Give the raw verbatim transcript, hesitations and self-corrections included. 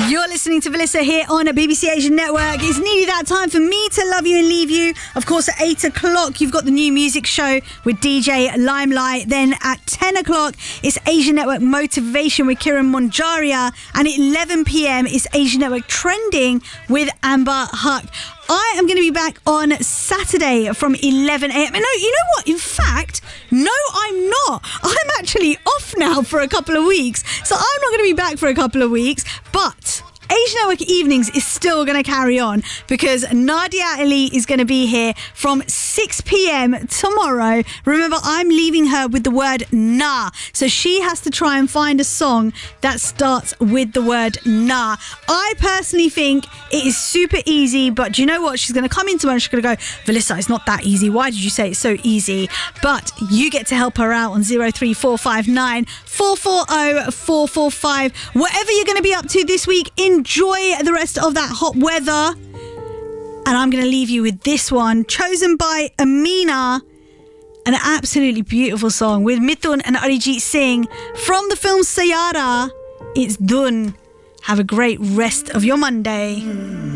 You're listening to Valissa here on B B C Asian Network. It's nearly that time for me to love you and leave you. Of course, at eight o'clock, you've got the new music show with D J Limelight. Then at ten o'clock, it's Asian Network Motivation with Kiran Monjaria. And at eleven p.m, it's Asian Network Trending with Amber Huck. I am going to be back on Saturday from eleven a.m. No, you know what? In fact, no, I'm not. I'm actually off now for a couple of weeks. So I'm not going to be back for a couple of weeks. But Asian Network Evenings is still going to carry on because Nadia Ali is going to be here from six p.m. tomorrow. Remember, I'm leaving her with the word nah. So she has to try and find a song that starts with the word nah. I personally think it is super easy, but do you know what? She's going to come in tomorrow and she's going to go, Valissa, it's not that easy. Why did you say it's so easy? But you get to help her out on zero three four five nine four four zero four four five. Whatever you're going to be up to this week, enjoy the rest of that hot weather. And I'm going to leave you with this one, chosen by Amina, an absolutely beautiful song with Mithun and Arijit Singh from the film Sayara. It's Dun. Have a great rest of your Monday.